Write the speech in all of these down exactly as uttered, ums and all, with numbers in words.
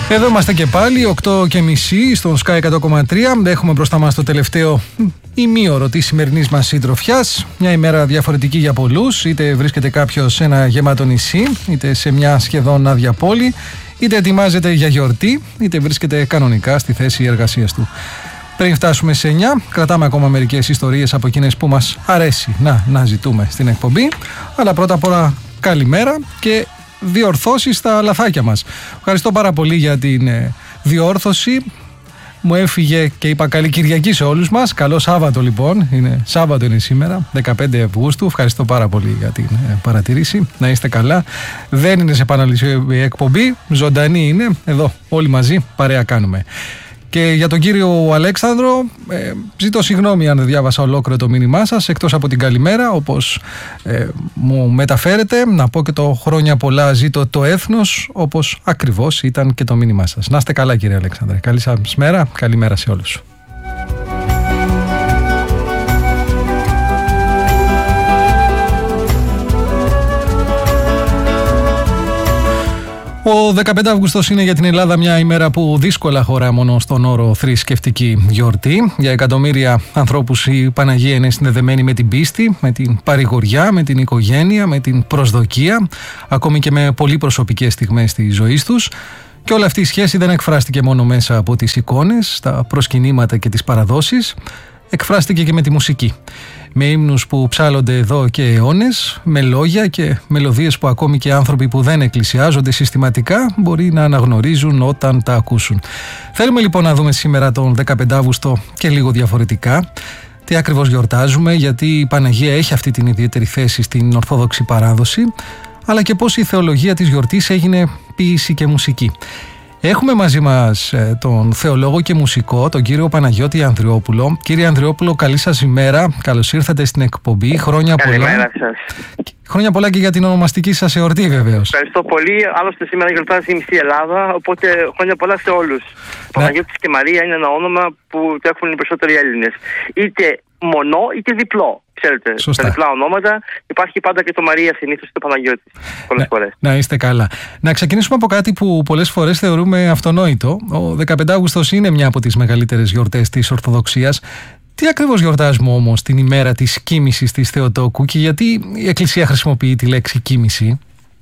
Εδώ είμαστε και πάλι, οκτώ και μισή στον Sky εκατό κόμμα τρία. Έχουμε μπροστά μας το τελευταίο ημίωρο της σημερινής μας συντροφιάς. Μια ημέρα διαφορετική για πολλούς. Είτε βρίσκεται κάποιος σε ένα γεμάτο νησί, είτε σε μια σχεδόν άδεια πόλη, είτε ετοιμάζεται για γιορτή, είτε βρίσκεται κανονικά στη θέση εργασίας του. Πριν φτάσουμε σε εννιά, κρατάμε ακόμα μερικές ιστορίες από εκείνες που μας αρέσει να, να ζητούμε στην εκπομπή. Αλλά πρώτα απ' όλα καλημέρα και διορθώσεις στα λαθάκια μας. Ευχαριστώ πάρα πολύ για την ε, διόρθωση. Μου έφυγε και είπα καλή Κυριακή σε όλους μας. Καλό Σάββατο λοιπόν. Είναι Σάββατο είναι σήμερα, δεκαπέντε Αυγούστου. Ευχαριστώ πάρα πολύ για την ε, παρατηρήση. Να είστε καλά. Δεν είναι σε επαναληψή εκπομπή. Ζωντανή είναι. Εδώ όλοι μαζί παρέα κάνουμε. Και για τον κύριο Αλέξανδρο, ε, ζητώ συγγνώμη αν δεν διάβασα ολόκληρο το μήνυμά σας, εκτός από την καλημέρα, όπως ε, μου μεταφέρετε, να πω και το χρόνια πολλά ζήτω το έθνος, όπως ακριβώς ήταν και το μήνυμά σας. Να είστε καλά κύριε Αλέξανδρε, καλή σας μέρα, καλημέρα σε όλους. Ο δεκαπέντε Αυγούστος είναι για την Ελλάδα μια ημέρα που δύσκολα χωρά μόνο στον όρο θρησκευτική γιορτή. Για εκατομμύρια ανθρώπους η Παναγία είναι συνδεδεμένη με την πίστη, με την παρηγοριά, με την οικογένεια, με την προσδοκία, ακόμη και με πολύ προσωπικές στιγμές της ζωής τους. Και όλη αυτή η σχέση δεν εκφράστηκε μόνο μέσα από τις εικόνες, τα προσκυνήματα και τις παραδόσεις, εκφράστηκε και με τη μουσική. Με ύμνους που ψάλλονται εδώ και αιώνες, με λόγια και μελωδίες που ακόμη και άνθρωποι που δεν εκκλησιάζονται συστηματικά μπορεί να αναγνωρίζουν όταν τα ακούσουν. Θέλουμε λοιπόν να δούμε σήμερα τον δεκαπέντε Αυγούστο και λίγο διαφορετικά. Τι ακριβώς γιορτάζουμε, γιατί η Παναγία έχει αυτή την ιδιαίτερη θέση στην Ορθόδοξη παράδοση, αλλά και πώς η θεολογία της γιορτής έγινε ποίηση και μουσική. Έχουμε μαζί μας ε, τον θεολόγο και μουσικό, τον κύριο Παναγιώτη Ανδριόπουλο. Κύριε Ανδριόπουλο, καλή σας ημέρα. Καλώς ήρθατε στην εκπομπή. Χρόνια Καλημέρα πολλά. σας. Χρόνια πολλά και για την ονομαστική σας εορτή, βεβαίως. Ευχαριστώ πολύ. Άλλωστε, σήμερα γιορτάζει η μισή Ελλάδα, οπότε χρόνια πολλά σε όλους. Ναι. Παναγιώτης και Μαρία είναι ένα όνομα που το έχουν οι περισσότεροι Έλληνες. Είτε μονό είτε διπλό. Ξέρετε, σωστά. Τα διπλά ονόματα υπάρχει πάντα και το Μαρία συνήθως και το Παναγιώτη. Πολλές να, φορές. Να είστε καλά. Να ξεκινήσουμε από κάτι που πολλές φορές θεωρούμε αυτονόητο. Ο δεκαπέντε Αυγούστος είναι μια από τις μεγαλύτερες γιορτές της Ορθοδοξίας. Τι ακριβώς γιορτάζουμε όμως την ημέρα της κοίμησης της Θεοτόκου και γιατί η Εκκλησία χρησιμοποιεί τη λέξη κοίμηση?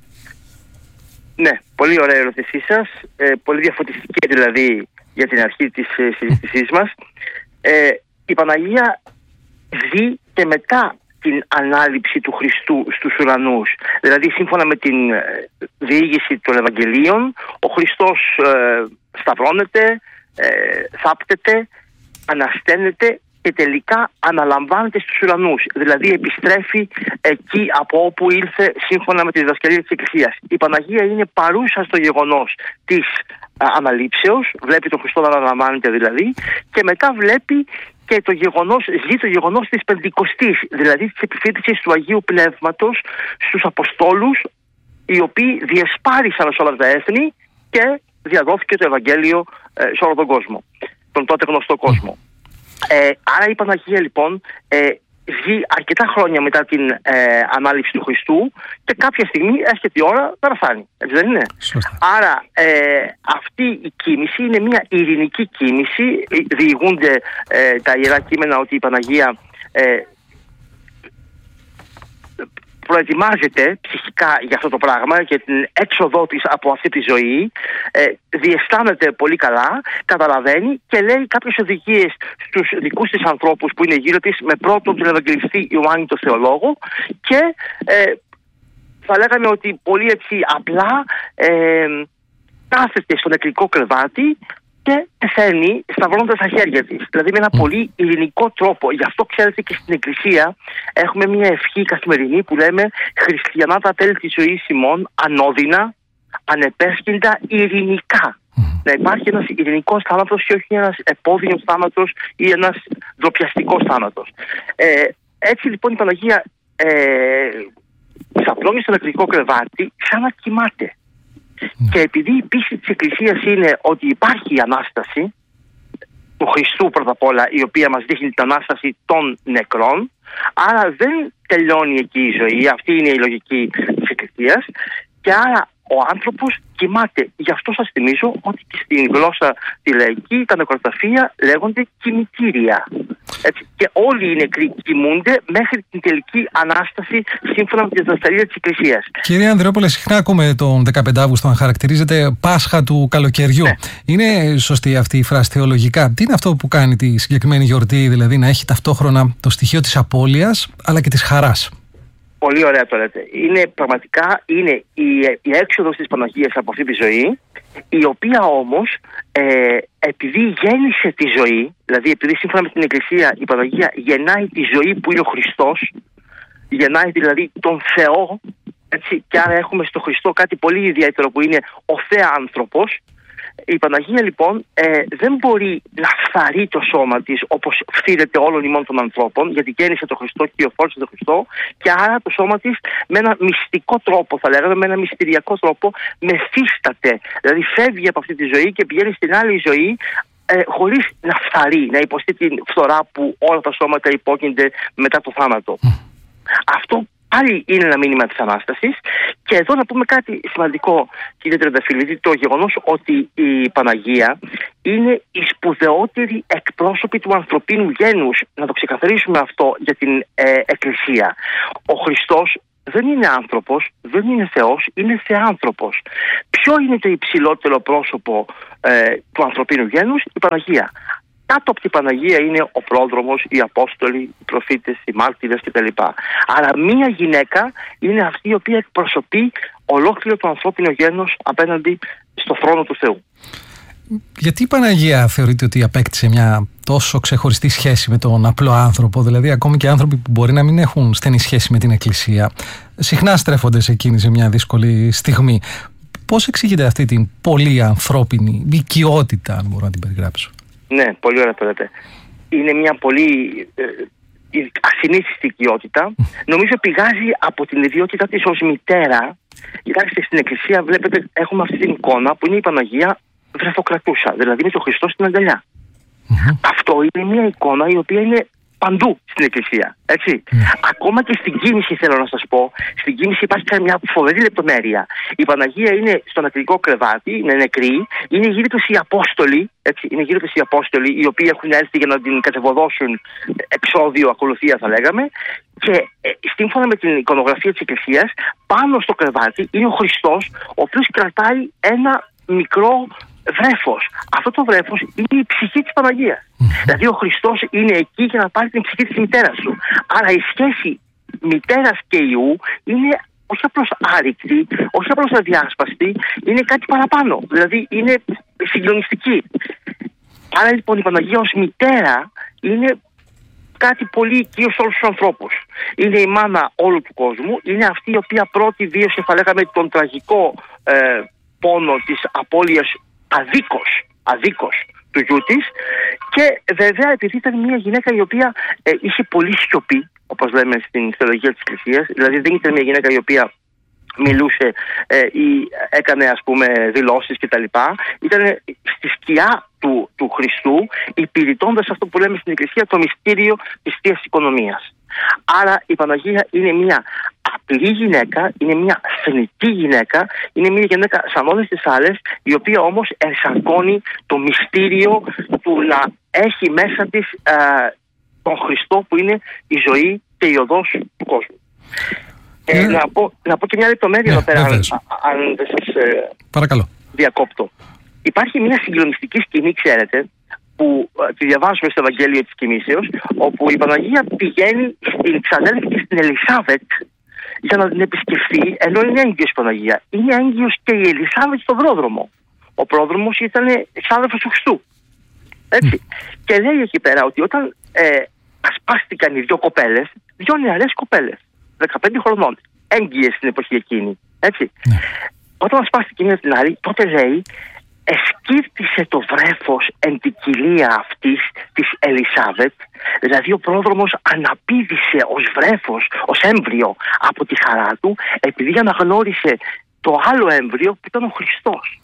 Ναι, πολύ ωραία ερώτησή σας. Ε, πολύ διαφωτιστική δηλαδή για την αρχή της ε, συζήτησής μας. Ε, η Παναγία ζει και μετά την ανάληψη του Χριστού στους ουρανούς. Δηλαδή σύμφωνα με την διήγηση των Ευαγγελίων, ο Χριστός ε, σταυρώνεται, ε, θάπτεται, ανασταίνεται και τελικά αναλαμβάνεται στους ουρανούς. Δηλαδή επιστρέφει εκεί από όπου ήλθε σύμφωνα με τη διδασκαλία της Εκκλησίας. Η Παναγία είναι παρούσα στο γεγονός της α, αναλήψεως, βλέπει τον Χριστό να αναλαμβάνεται δηλαδή, και μετά βλέπει και το γεγονός, ζει το γεγονός της Πεντηκοστής, δηλαδή της επιφύτησης του Αγίου Πνεύματος στους Αποστόλους, οι οποίοι διεσπάρισαν σε όλα τα έθνη και διαδόθηκε το Ευαγγέλιο ε, σε όλο τον κόσμο, τον τότε γνωστό κόσμο. Ε, άρα η Παναγία λοιπόν ε, ζει αρκετά χρόνια μετά την ε, ανάληψη του Χριστού και κάποια στιγμή έρχεται η ώρα να πεθάνει. Έτσι δεν είναι? Σωστά. Άρα ε, αυτή η κοίμηση είναι μια ειρηνική κοίμηση. Διηγούνται ε, τα Ιερά Κείμενα ότι η Παναγία ε, προετοιμάζεται ψυχικά για αυτό το πράγμα, για την έξοδό της από αυτή τη ζωή, ε, διαισθάνεται πολύ καλά, καταλαβαίνει και λέει κάποιες οδηγίες στους δικούς της ανθρώπους που είναι γύρω της, με πρώτον τον Ευαγγελιστή Ιωάννη τον Θεολόγο, και ε, θα λέγαμε ότι πολύ έτσι απλά ε, κάθεται στο νεκρικό κρεβάτι και πεθαίνει σταυρώνοντας τα χέρια της. Δηλαδή με ένα πολύ ειρηνικό τρόπο. Γι' αυτό ξέρετε και στην Εκκλησία έχουμε μια ευχή καθημερινή που λέμε «Χριστιανά τα τέλη της ζωής ημών, ανώδυνα, ανεπέσχυντα, ειρηνικά». Mm. Να υπάρχει ένας ειρηνικός θάνατος και όχι ένας επώδυνος θάνατος ή ένας ντροπιαστικός θάνατος. Ε, έτσι λοιπόν η Παναγία ε, ξαπλώνει στο νεκρικό κρεβάτι, ξανακοιμάται. Mm. Και επειδή η πίστη της Εκκλησίας είναι ότι υπάρχει η Ανάσταση του Χριστού πρώτα απ' όλα, η οποία μας δείχνει την Ανάσταση των νεκρών, άρα δεν τελειώνει εκεί η ζωή, αυτή είναι η λογική της Εκκλησίας, και άρα ο άνθρωπος κοιμάται. Γι' αυτό σας θυμίζω ότι και στην γλώσσα τη λαϊκή τα νεκροταφεία λέγονται κημητήρια. Έτσι. Και όλοι οι νεκροί κοιμούνται μέχρι την τελική Ανάσταση σύμφωνα με τη διδασκαλία της Εκκλησίας. Κύριε Ανδρεόπουλε, συχνά ακούμε τον δεκαπέντε Αυγούστου να χαρακτηρίζεται Πάσχα του καλοκαιριού. Ναι. Είναι σωστή αυτή η φράση θεολογικά? Τι είναι αυτό που κάνει τη συγκεκριμένη γιορτή, δηλαδή να έχει ταυτόχρονα το στοιχείο της απώλειας αλλά και της χαράς? Πολύ ωραία το λέτε. Είναι πραγματικά είναι η, η έξοδος της Παναγίας από αυτή τη ζωή, η οποία όμως ε, επειδή γέννησε τη ζωή, δηλαδή επειδή σύμφωνα με την Εκκλησία η Παναγία γεννάει τη ζωή που είναι ο Χριστός, γεννάει δηλαδή τον Θεό, έτσι, και άρα έχουμε στο Χριστό κάτι πολύ ιδιαίτερο που είναι ο Θεάνθρωπος. Η Παναγία λοιπόν ε, δεν μπορεί να φθαρεί το σώμα της όπως φθήρεται όλων ημών των ανθρώπων, γιατί γέννησε το Χριστό και υιοφόρησε το Χριστό, και άρα το σώμα της με ένα μυστικό τρόπο, θα λέγαμε, με ένα μυστηριακό τρόπο μεθύσταται. Δηλαδή φεύγει από αυτή τη ζωή και πηγαίνει στην άλλη ζωή ε, χωρίς να φθαρεί, να υποστεί την φθορά που όλα τα σώματα υπόκεινται μετά το θάνατο. Αυτό πάλι είναι ένα μήνυμα της Ανάστασης. Και εδώ να πούμε κάτι σημαντικό, κύριε Τρενταφυλλίδη, το γεγονός ότι η Παναγία είναι η σπουδαιότερη εκπρόσωπη του ανθρωπίνου γένους. Να το ξεκαθαρίσουμε αυτό για την ε, Εκκλησία. Ο Χριστός δεν είναι άνθρωπος, δεν είναι Θεός, είναι Θεάνθρωπος. Ποιο είναι το υψηλότερο πρόσωπο ε, του ανθρωπίνου γένους? Η Παναγία. Κάτω από την Παναγία είναι ο πρόδρομος, οι Απόστολοι, οι προφήτες, οι μάρτυρες κτλ. Άρα μία γυναίκα είναι αυτή η οποία εκπροσωπεί ολόκληρο το ανθρώπινο γένος απέναντι στο θρόνο του Θεού. Γιατί η Παναγία θεωρείται ότι απέκτησε μια τόσο ξεχωριστή σχέση με τον απλό άνθρωπο? Δηλαδή ακόμη και άνθρωποι που μπορεί να μην έχουν στενή σχέση με την Εκκλησία συχνά στρέφονται σε εκείνη σε μια δύσκολη στιγμή. Πώς εξηγείται αυτή την πολύ ανθρώπινη οικειότητα, αν μπορώ να την περιγράψω? Ναι, πολύ ωραία το λέτε. Είναι μια πολύ ε, ασυνήθιστη οικειότητα. Νομίζω πηγάζει από την ιδιότητά της ως μητέρα. Κοιτάξτε, στην Εκκλησία βλέπετε έχουμε αυτή την εικόνα που είναι η Παναγία βρεφοκρατούσα, δηλαδή με τον Χριστό στην αγκαλιά. Mm-hmm. Αυτό είναι μια εικόνα η οποία είναι παντού στην Εκκλησία. Έτσι. Mm. Ακόμα και στην κίνηση, θέλω να σας πω, στην κίνηση υπάρχει μια φοβερή λεπτομέρεια. Η Παναγία είναι στο νεκρικό κρεβάτι, είναι νεκρή, είναι γύρω τους οι Απόστολοι, έτσι, είναι γύρω τους οι Απόστολοι, οι οποίοι έχουν έρθει για να την κατεβοδώσουν εξώδιο, ακολουθία θα λέγαμε, και ε, σύμφωνα με την εικονογραφία της Εκκλησίας, πάνω στο κρεβάτι είναι ο Χριστός, ο οποίος κρατάει ένα μικρό βρέφος. Αυτό το βρέφος είναι η ψυχή της Παναγίας. Mm-hmm. Δηλαδή ο Χριστός είναι εκεί για να πάρει την ψυχή της μητέρας του. Άρα η σχέση μητέρας και ιού είναι όχι απλώς άρρηκτη, όχι απλώς αδιάσπαστη, είναι κάτι παραπάνω. Δηλαδή είναι συγκλονιστική. Άρα λοιπόν η Παναγία ως μητέρα είναι κάτι πολύ οικείο σε όλους τους ανθρώπους. Είναι η μάνα όλου του κόσμου, είναι αυτή η οποία πρώτη βίωσε, θα λέγαμε, τον τραγικό ε, πόνο της απώλειας αδίκως, αδίκως του γιού της, και βέβαια επειδή ήταν μια γυναίκα η οποία ε, είχε πολύ σιωπή, όπως λέμε στην θεολογία της Εκκλησίας, δηλαδή δεν ήταν μια γυναίκα η οποία μιλούσε ε, ή έκανε, ας πούμε, δηλώσεις κτλ. Ήταν στη σκιά του, του Χριστού, υπηρετώντας αυτό που λέμε στην Εκκλησία το μυστήριο της Θείας Οικονομίας. Άρα η Παναγία είναι μια απλή γυναίκα, είναι μια θνητή γυναίκα, είναι μια γυναίκα σαν όλες τις άλλες, η οποία όμως ενσαρκώνει το μυστήριο του να έχει μέσα της ε, τον Χριστό που είναι η ζωή και η οδός του κόσμου. Ε, να, πω, να πω και μια λεπτομέρεια εδώ πέρα, αν, αν δεν σας ε, Παρακαλώ. διακόπτω. Υπάρχει μια συγκλονιστική σκηνή, ξέρετε, που uh, τη διαβάζουμε στο Ευαγγέλιο της Κοιμήσεως, όπου η Παναγία πηγαίνει στην ξαδέλφη και στην Ελισάβετ για να την επισκεφθεί, ενώ είναι έγκυος η Παναγία. Είναι έγκυος και η Ελισάβετ στον πρόδρομο. Ο πρόδρομος ήταν εξάδελφος του Χριστού. Έτσι. Mm. Και λέει εκεί πέρα ότι όταν ε, ασπάστηκαν οι δύο κοπέλες, δύο νεαρές κοπέλες, δεκαπέντε χρονών, έγκυες στην εποχή εκείνη. Έτσι. Mm. Όταν ασπάστηκε μία την άλλη, τότε λέει, εσκύρτησε το βρέφος εν την κοιλία αυτής της Ελισάβετ, δηλαδή ο πρόδρομος αναπήδησε ως βρέφος, ως έμβριο από τη χαρά του, επειδή αναγνώρισε το άλλο έμβριο που ήταν ο Χριστός.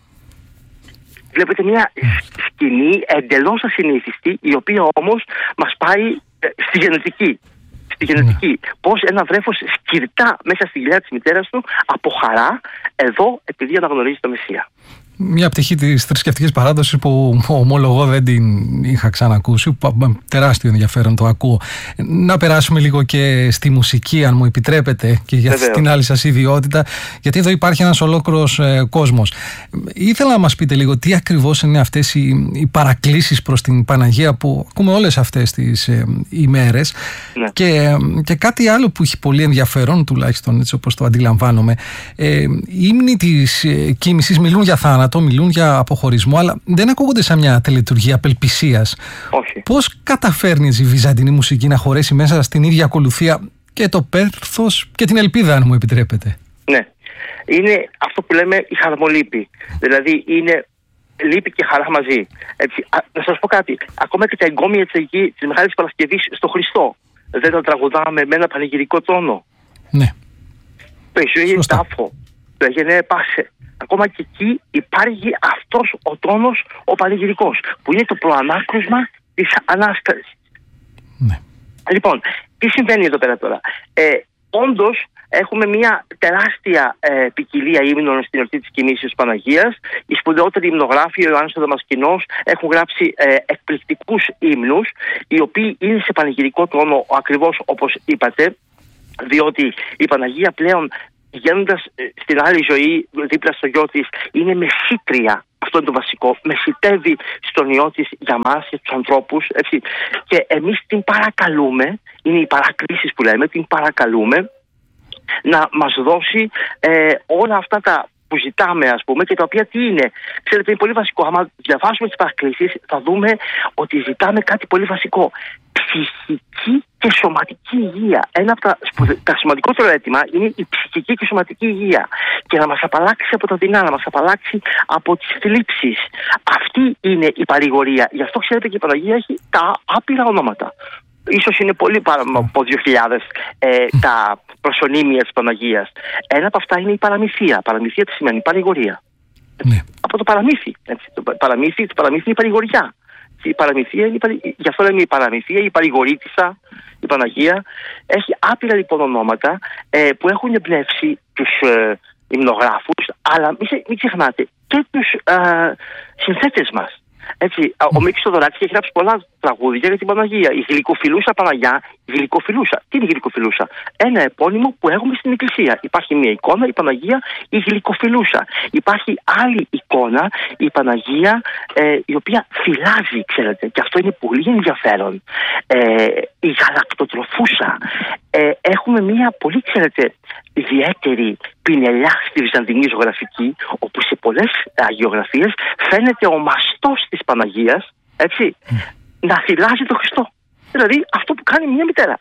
Βλέπετε μια σκηνή εντελώς ασυνήθιστη, η οποία όμως μας πάει στη γενετική, στη γενετική. Mm. Πώς ένα βρέφος σκυρτά μέσα στη γυαλιά της μητέρας του από χαρά, εδώ επειδή αναγνωρίζει το Μεσσία. Μια πτυχή της θρησκευτικής παράδοσης που ομολογώ δεν την είχα ξανακούσει. Τεράστιο ενδιαφέρον το ακούω. Να περάσουμε λίγο και στη μουσική, αν μου επιτρέπετε, και για Βεβαίως. Την άλλη σας ιδιότητα, γιατί εδώ υπάρχει ένας ολόκληρος ε, κόσμος. Ήθελα να μας πείτε λίγο τι ακριβώς είναι αυτές οι, οι παρακλήσεις προς την Παναγία που ακούμε όλες αυτές τις ε, ημέρες. Ναι. Και, και κάτι άλλο που έχει πολύ ενδιαφέρον, τουλάχιστον έτσι όπως το αντιλαμβάνομαι. Ε, οι ύμνοι της ε, κοίμησης μιλούν για θάνατο, μιλούν για αποχωρισμό, αλλά δεν ακούγονται σαν μια τελετουργία απελπισίας. Όχι. Πώς καταφέρνει η βυζαντινή μουσική να χωρέσει μέσα στην ίδια ακολουθία και το πέρθος και την ελπίδα, αν μου επιτρέπετε? Ναι. Είναι αυτό που λέμε η χαρμολύπη. Δηλαδή είναι λύπη και χαρά μαζί. Έτσι, α, να σας πω κάτι. Ακόμα και τα εγκόμια της, της Μεγάλης Παρασκευής στο Χριστό δεν τα τραγουδάμε με ένα πανηγυρικό τόνο. Ναι. Πεζούγε τάφο. Πεγενέ πάσε. Ακόμα και εκεί υπάρχει αυτός ο τόνος ο πανηγυρικός, που είναι το προανάκρουσμα της Ανάστασης. Ναι. Λοιπόν, τι συμβαίνει εδώ πέρα τώρα? Ε, όντως έχουμε μια τεράστια ε, ποικιλία ύμνων στην εορτή της κοιμήσεως της Παναγίας. Οι σπουδαιότεροι υμνογράφοι, ο Ιωάννης ο Δαμασκηνός, έχουν γράψει ε, εκπληκτικούς ύμνους, οι οποίοι είναι σε πανηγυρικό τόνο, ακριβώς όπως είπατε, διότι η Παναγία πλέον, πηγαίνοντας στην άλλη ζωή δίπλα στο γιο της, είναι μεσήτρια. Αυτό είναι το βασικό. Μεσητεύει στον Υιό της για μας, για τους ανθρώπους. Έτσι. Και εμείς την παρακαλούμε, είναι οι παρακλήσεις που λέμε, την παρακαλούμε να μας δώσει ε, όλα αυτά τα που ζητάμε, ας πούμε, και τα οποία τι είναι? Ξέρετε, είναι πολύ βασικό. Άμα διαβάσουμε τις παρακλήσεις, θα δούμε ότι ζητάμε κάτι πολύ βασικό. Ψυχική και σωματική υγεία. Ένα από τα, σπουδε... τα σημαντικότερα αίτημα είναι η ψυχική και σωματική υγεία. Και να μας απαλλάξει από τα δεινά, να μας απαλλάξει από τις θλίψεις. Αυτή είναι η παρηγορία. Γι' αυτό ξέρετε και η Παναγία έχει τα άπειρα ονόματα. Ίσως είναι πολύ πάρα από δύο χιλιάδες ε, τα προσωνύμια της Παναγίας. Ένα από αυτά είναι η παραμυθία. Παραμυθία τι σημαίνει? Παρηγορία. Ναι. Από το παραμύθι. Έτσι. Το παραμύθι, το παραμύθι είναι η παρηγοριά. Η παραμυθία είναι, γι' αυτό λέμε η παραμυθία, η παρηγορήτισσα, η Παναγία. Έχει άπειρα λοιπόν ονόματα ε, που έχουν εμπνεύσει τους ε, υμνογράφους, αλλά μην, μην ξεχνάτε και τους ε, συνθέτες μας. Έτσι, ο Μίκης Θοδωράκης έχει γράψει πολλά τραγούδια για την Παναγία. Η γλυκοφιλούσα Παναγιά, η γλυκοφιλούσα. Τι είναι η γλυκοφιλούσα? Ένα επώνυμο που έχουμε στην Εκκλησία. Υπάρχει μια εικόνα, η Παναγία, η γλυκοφιλούσα. Υπάρχει άλλη εικόνα, η Παναγία, ε, η οποία φυλάζει, ξέρετε, και αυτό είναι πολύ ενδιαφέρον. Ε, η γαλακτοτροφούσα. Ε, έχουμε μια πολύ, ξέρετε, ιδιαίτερη πινελιά στη βυζαντινή ζωγραφική, όπου σε πολλές αγιογραφίες φαίνεται ο μαστός της Παναγίας, έτσι, mm. να θυλάζει τον Χριστό. Δηλαδή αυτό που κάνει μια μητέρα.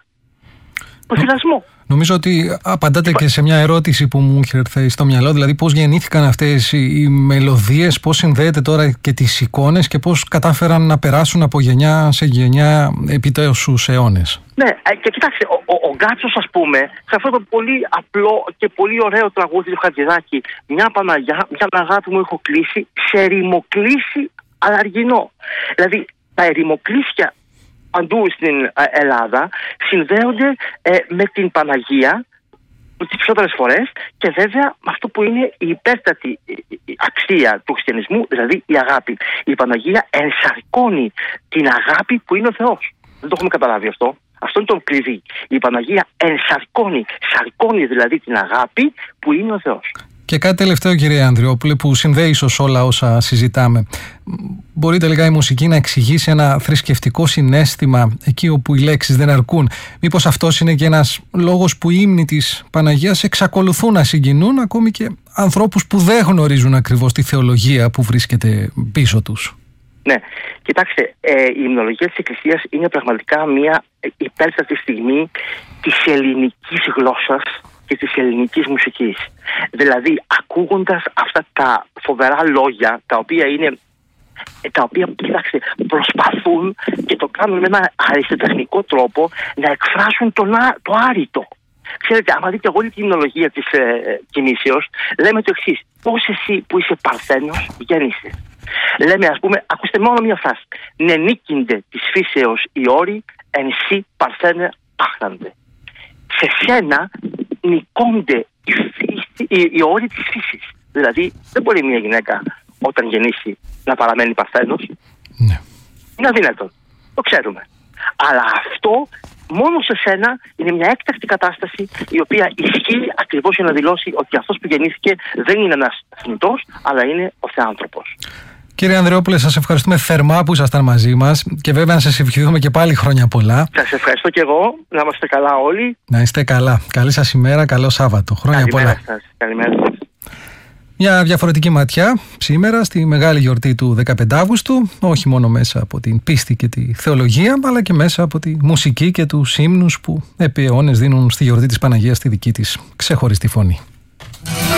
Το θυλασμό. Νομίζω ότι απαντάτε και σε μια ερώτηση που μου είχε έρθει στο μυαλό, δηλαδή πώς γεννήθηκαν αυτές οι μελωδίες, πώς συνδέεται τώρα και τις εικόνες και πώς κατάφεραν να περάσουν από γενιά σε γενιά επί τόσους αιώνες. Ναι, και κοιτάξτε, ο, ο, ο Γκάτσος, ας πούμε, σε αυτό το πολύ απλό και πολύ ωραίο τραγούδι του Χατζηδάκη, μια Παναγιά, μια αγάπη μου έχω κλείσει, σε ερημοκλήσι αλαργινό. Δηλαδή, τα ερημοκλήσια παντού στην Ελλάδα συνδέονται ε, με την Παναγία τις περισσότερες φορές και βέβαια με αυτό που είναι η υπέρτατη αξία του χριστιανισμού, δηλαδή η αγάπη. Η Παναγία ενσαρκώνει την αγάπη που είναι ο Θεός. Δεν το έχουμε καταλάβει αυτό. Αυτό είναι το κλειδί. Η Παναγία ενσαρκώνει, σαρκώνει δηλαδή την αγάπη που είναι ο Θεός. Και κάτι τελευταίο, κύριε Ανδριόπουλε, που συνδέει ίσως όλα όσα συζητάμε. Μπορείτε λίγα η μουσική να εξηγήσει ένα θρησκευτικό συναίσθημα εκεί όπου οι λέξεις δεν αρκούν? Μήπως αυτός είναι και ένας λόγος που οι ύμνοι της Παναγίας εξακολουθούν να συγκινούν ακόμη και ανθρώπους που δεν γνωρίζουν ακριβώς τη θεολογία που βρίσκεται πίσω τους? Ναι, κοιτάξτε, ε, η υμνολογία της Εκκλησίας είναι πραγματικά μια υπέρτατη στιγμή της ελληνικής γλώσσας και της ελληνικής μουσικής. Δηλαδή, ακούγοντας αυτά τα φοβερά λόγια, τα οποία είναι, τα οποία, κοιτάξτε, προσπαθούν και το κάνουν με ένα αριστοτεχνικό τρόπο να εκφράσουν τον, το άρρητο. Ξέρετε, άμα δείτε όλη την υμνολογία της ε, κοιμήσεως, λέμε το εξής: πώς εσύ που είσαι παρθένος γέννησες? Λέμε, ας πούμε, ακούστε μόνο μια φράση: νενίκυνται της φύσεως οι όροι, εν σύ παρθένε άχραντε. σε σένα νικώνται οι, φύση, οι, οι όροι της φύσης. Δηλαδή δεν μπορεί μια γυναίκα όταν γεννήσει να παραμένει παρθένος. Ναι. Είναι αδύνατο. Το ξέρουμε. Αλλά αυτό μόνο σε σένα είναι μια έκτακτη κατάσταση η οποία ισχύει ακριβώς για να δηλώσει ότι αυτός που γεννήθηκε δεν είναι ένας θνητός, αλλά είναι ο Θεάνθρωπος. Κύριε Ανδρεόπουλε, σας ευχαριστούμε θερμά που ήσασταν μαζί μας και βέβαια να σας ευχηθούμε και πάλι χρόνια πολλά. Σας ευχαριστώ και εγώ. Να είμαστε καλά όλοι. Να είστε καλά. Καλή σας ημέρα, καλό Σάββατο. Χρόνια Καλημέρα πολλά. σας. Καλημέρα σας. Μια διαφορετική ματιά σήμερα στη μεγάλη γιορτή του δεκαπέντε Αυγούστου, όχι μόνο μέσα από την πίστη και τη θεολογία, αλλά και μέσα από τη μουσική και τους ύμνους που επί αιώνες δίνουν στη γιορτή της Παναγίας τη δική της ξεχωριστή φωνή.